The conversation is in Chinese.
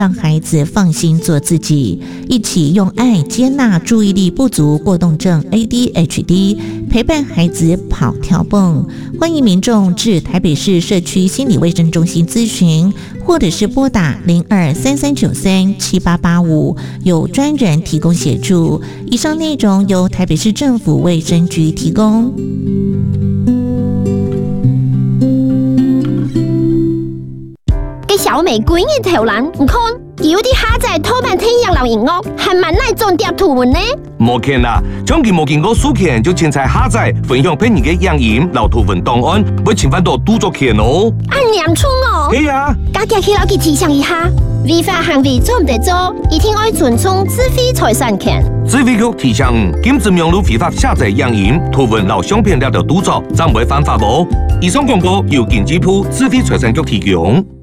让孩子放心做自己，一起用爱接纳注意力不足过动症 ADHD， 陪伴孩子跑跳蹦。欢迎民众至台北市社区心理卫生中心咨询，或者是拨打0233937885，有专人提供协助。以上内容由台北市政府卫生局提供。 给小美闺嘅條欄，唔看有啲蝦仔拖半天養流營屋，係咪嚟種碟圖文呢？ 冇見啦，長期冇見過書權，就凊彩蝦仔分享俾人嘅養鹽留圖文檔案，會侵犯到著作權哦。 按嚴重哦。 係啊， 家己去老記提醒一下，違法行為做唔得做，一定要尊重智慧財產權。 智慧局提醒，禁止用路非法下載養鹽圖文留相片了的著作，暫會犯法哦。以上廣告由經濟部智慧財產局提供。